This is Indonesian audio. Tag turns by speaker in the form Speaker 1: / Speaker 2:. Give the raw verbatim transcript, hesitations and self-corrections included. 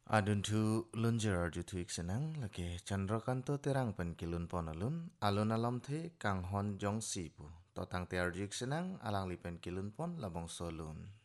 Speaker 1: Adun tu lunjer ju tu iksenang lake Chandrakanta terang pen kilun pon alun alun alam the kang hon jong si pu totang te arju iksenang alang lipen kilun pon labong solun.